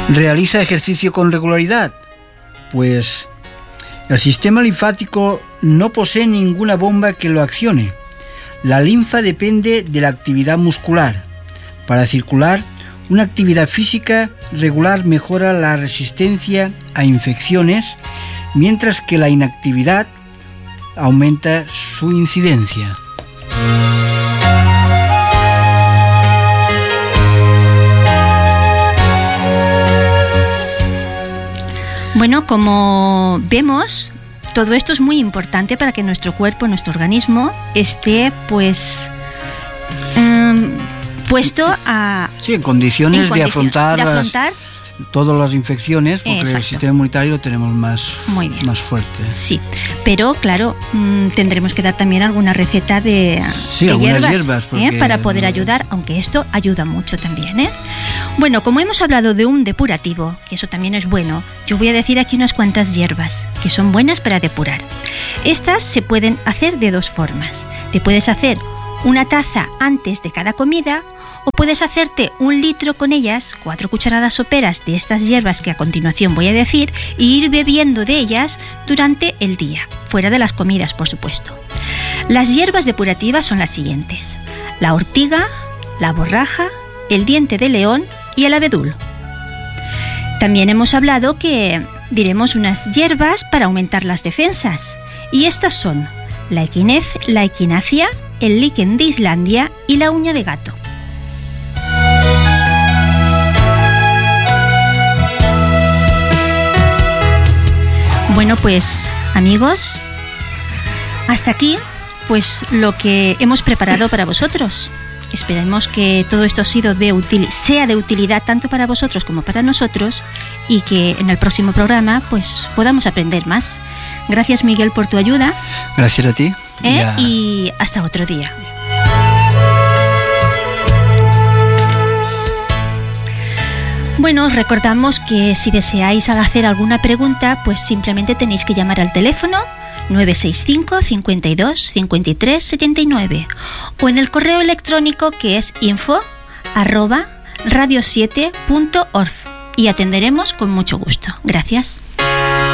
¿Realiza ejercicio con regularidad? Pues el sistema linfático no posee ninguna bomba que lo accione. La linfa depende de la actividad muscular. Para circular, una actividad física regular mejora la resistencia a infecciones, mientras que la inactividad aumenta su incidencia. Bueno, como vemos, todo esto es muy importante para que nuestro cuerpo, nuestro organismo, esté pues puesto a... Sí, en condiciones de afrontar todas las infecciones, porque Exacto. el sistema inmunitario lo tenemos más fuerte. Sí, pero claro, tendremos que dar también alguna receta de algunas hierbas porque... para poder ayudar, aunque esto ayuda mucho también, ¿eh? Bueno, como hemos hablado de un depurativo, que eso también es bueno, yo voy a decir aquí unas cuantas hierbas que son buenas para depurar. Estas se pueden hacer de dos formas. Te puedes hacer una taza antes de cada comida, o puedes hacerte 1 litro con ellas, 4 cucharadas soperas de estas hierbas que a continuación voy a decir, y ir bebiendo de ellas durante el día, fuera de las comidas, por supuesto. Las hierbas depurativas son las siguientes: la ortiga, la borraja, el diente de león y el abedul. También hemos hablado que diremos unas hierbas para aumentar las defensas, y estas son la equinacia, el líquen de Islandia y la uña de gato. Bueno, pues amigos, hasta aquí pues lo que hemos preparado para vosotros. Esperemos que todo esto sea de utilidad tanto para vosotros como para nosotros, y que en el próximo programa pues podamos aprender más. Gracias, Miguel, por tu ayuda. Gracias a ti. Y hasta otro día. Bueno, os recordamos que si deseáis hacer alguna pregunta, pues simplemente tenéis que llamar al teléfono 965 52 53 79 o en el correo electrónico que es info@radio7.org y atenderemos con mucho gusto. Gracias.